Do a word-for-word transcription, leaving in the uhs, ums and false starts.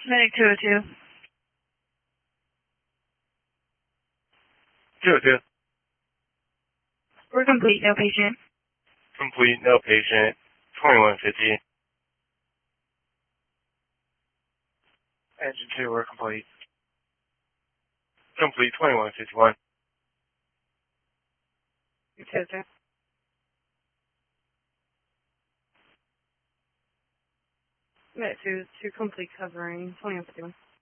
Medic two oh two. two oh two. We're complete, no patient. Complete, no patient. twenty-one fifty. Engine two, we're complete. Complete, twenty-one fifty-one. two oh two. Medic two, two complete covering, twenty-one fifty-one.